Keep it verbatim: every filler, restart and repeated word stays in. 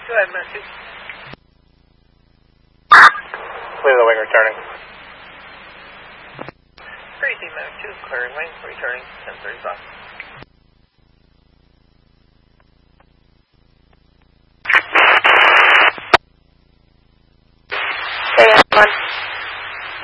Go ahead, Matthew. Clear the wing returning. Crazy Mac two, clearing wing, returning ten thirty-five. A M one.